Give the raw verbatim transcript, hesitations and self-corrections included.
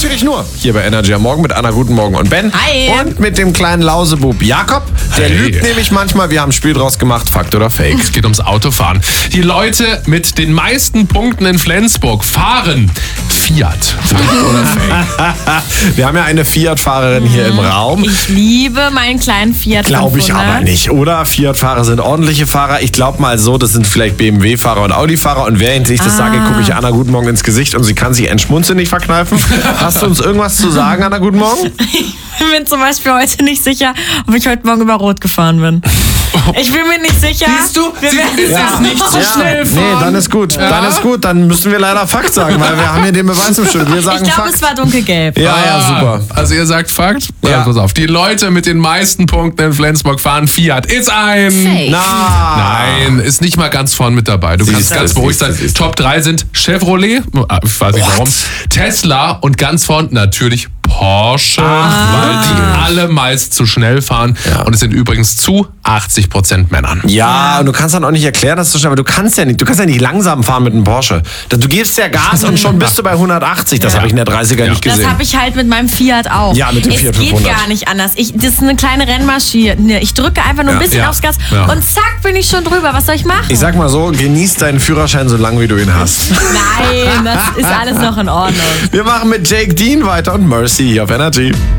natürlich nur hier bei Energy am Morgen mit Anna, guten Morgen und Ben. Hi. Und mit dem kleinen Lausebub Jakob. Der Hey. lügt nämlich manchmal. Wir haben ein Spiel draus gemacht, Fakt oder Fake. Es geht ums Autofahren. Die Leute mit den meisten Punkten in Flensburg fahren Fiat. Fakt oder Fake? Wir haben ja eine Fiat-Fahrerin hier im Raum. Ich liebe meinen kleinen Fiat Glaube ich fünfhundert. aber nicht, oder? Fiat-Fahrer sind ordentliche Fahrer. Ich glaube mal so, das sind vielleicht B M W-Fahrer und Audi-Fahrer. Und während ich das Ah. sage, gucke ich Anna guten Morgen ins Gesicht und sie kann sich ein Schmunzeln nicht verkneifen. Hast du uns irgendwas zu sagen, Anna guten Morgen? Ich bin zum Beispiel heute nicht sicher, ob ich heute Morgen über Rot gefahren bin. Ich bin mir nicht sicher. Siehst du? Wir Sie werden ist ja. jetzt nicht so schnell fahren. Nee, dann ist gut. Dann ist gut. Dann müssen wir leider Fakt sagen, weil wir haben hier den Beweis im Schild. Wir sagen Ich glaube, Fakt. es war dunkelgelb. Ja, ja, Ah, super. Also ihr sagt Fakt? Ja. Ja. Pass auf. Die Leute mit den meisten Punkten in Flensburg fahren Fiat. Ist ein... Fake. Na. Nein, ist nicht mal ganz vorn mit dabei. Du kannst Siehste, ganz beruhigt siehste, sein. siehste. Top drei sind Chevrolet, ah, ich weiß nicht What? warum, Tesla und ganz vorn natürlich Porsche, weil die alle meist zu schnell fahren. Ja. Und es sind übrigens zu achtzig Prozent Männern. Ja, und du kannst dann auch nicht erklären, dass du schnell, aber du kannst ja nicht, du kannst ja nicht langsam fahren mit einem Porsche. Du gibst ja Gas und schon bist du bei hundertachtzig. Das Ja. habe ich in der dreißiger Ja. nicht Das gesehen. habe ich halt mit meinem Fiat auch. Ja, mit dem es Fiat geht fünfhundert. gar nicht anders. Ich, das ist eine kleine Rennmaschine. Ich drücke einfach nur ein Ja. bisschen Ja. aufs Gas Ja. und zack, bin ich schon drüber. Was soll ich machen? Ich sag mal so, genieß deinen Führerschein so lange, wie du ihn hast. Nein, das ist alles noch in Ordnung. Wir machen mit Jake Dean weiter und Mercy hier auf Energy.